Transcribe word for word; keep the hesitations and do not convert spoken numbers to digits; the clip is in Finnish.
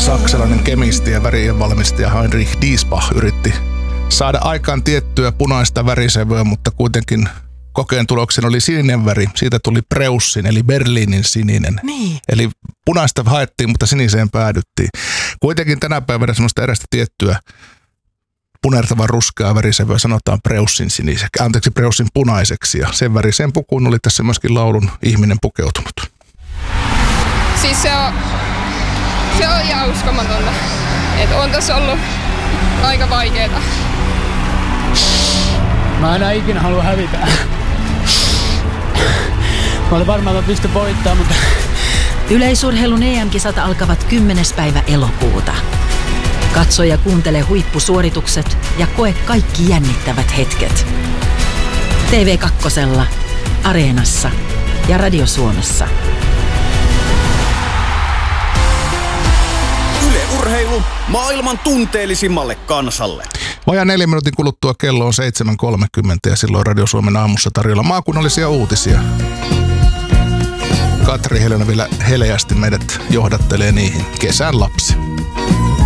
Saksalainen kemisti ja värien valmistaja Heinrich Diesbach yritti saada aikaan tiettyä punaista värisävyä, mutta kuitenkin kokeen tuloksena oli sininen väri. Siitä tuli Preussin eli Berliinin sininen. Niin. Eli punaista haettiin, mutta siniseen päädyttiin. Kuitenkin tänä päivänä semmoista erästä tiettyä punertavan ruskeaa värisävyä sanotaan Preussin siniseksi, anteeksi Preussin punaiseksi. Ja sen väriseen pukuun oli tässä myöskin laulun ihminen pukeutunut. Siis se on, se on ihan uskomatonta. Että on tässä ollut aika vaikeeta. Mä enää ikinä halua hävitä. Mä olin varmaan, että mä pystyn voittaa, mutta... Yleisurheilun E M-kisat alkavat kymmenes päivä elokuuta. Katso ja kuuntele huippusuoritukset ja koe kaikki jännittävät hetket. T V kaksi, Areenassa ja Radio Suomessa. Yle Urheilu maailman tunteellisimmalle kansalle. Vajaa neljän minuutin kuluttua kello on seitsemän kolmekymmentä ja silloin Radio Suomen aamussa tarjolla maakunnallisia uutisia. Katri Helena vielä heleästi meidät johdattelee niihin. Kesän lapsi.